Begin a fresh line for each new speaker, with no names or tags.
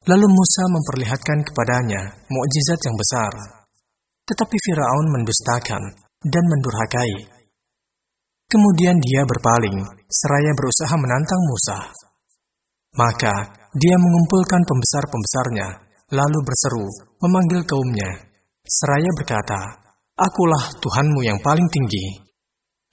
Lalu Musa memperlihatkan kepadanya mukjizat yang besar. Tetapi Firaun mendustakan dan mendurhakai. Kemudian dia berpaling, seraya berusaha menantang Musa. Maka dia mengumpulkan pembesar-pembesarnya, lalu berseru, memanggil kaumnya, seraya berkata, "Akulah Tuhanmu yang paling tinggi."